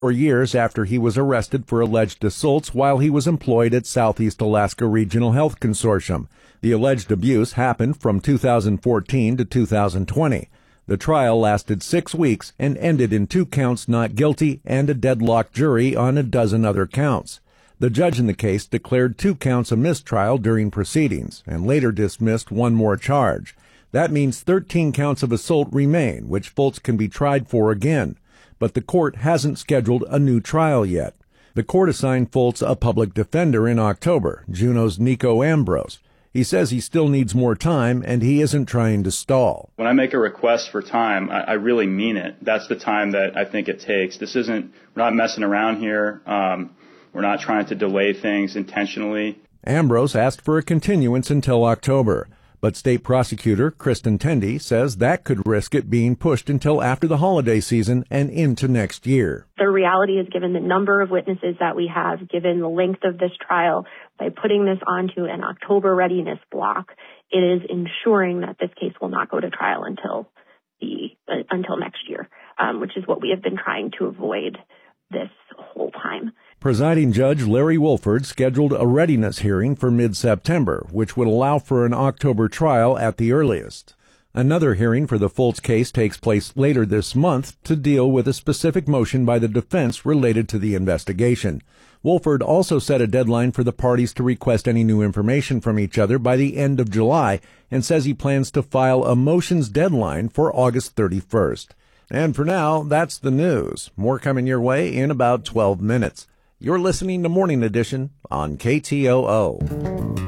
4 years after he was arrested for alleged assaults while he was employed at Southeast Alaska Regional Health Consortium. The alleged abuse happened from 2014 to 2020. The trial lasted 6 weeks and ended in 2 counts not guilty and a deadlocked jury on a dozen other counts. The judge in the case declared 2 counts a mistrial during proceedings and later dismissed 1 more charge. That means 13 counts of assault remain, which Foltz can be tried for again. But the court hasn't scheduled a new trial yet. The court assigned Foltz a public defender in October, Juneau's Nico Ambrose. He says he still needs more time, and he isn't trying to stall. When I make a request for time, I really mean it. That's the time that I think it takes. We're not messing around here. We're not trying to delay things intentionally. Ambrose asked for a continuance until October, but State Prosecutor Kristen Tendy says that could risk it being pushed until after the holiday season and into next year. The reality is, given the number of witnesses that we have, given the length of this trial, by putting this onto an October readiness block, it is ensuring that this case will not go to trial until next year, which is what we have been trying to avoid this whole time. Presiding Judge Larry Wolford scheduled a readiness hearing for mid-September, which would allow for an October trial at the earliest. Another hearing for the Foltz case takes place later this month to deal with a specific motion by the defense related to the investigation. Wolford also set a deadline for the parties to request any new information from each other by the end of July and says he plans to file a motions deadline for August 31st. And for now, that's the news. More coming your way in about 12 minutes. You're listening to Morning Edition on KTOO.